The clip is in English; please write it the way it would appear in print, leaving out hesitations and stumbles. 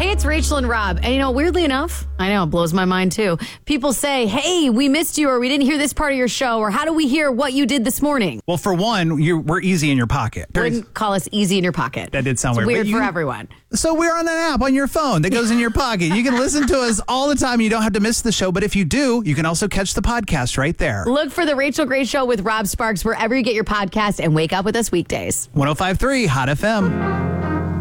Hey, it's Rachel and Rob. And weirdly enough, I know, it blows my mind too. People say, hey, we missed you, or we didn't hear this part of your show, or how do we hear what you did this morning? Well, for one, we're easy in your pocket. Wouldn't call us easy in your pocket. That did sound it's weird. Weird for everyone. So we're on an app on your phone that goes in your pocket. You can listen to us all the time. You don't have to miss the show. But if you do, you can also catch the podcast right there. Look for The Rachel Gray Show with Rob Sparks wherever you get your podcast and wake up with us weekdays. 105.3 Hot FM.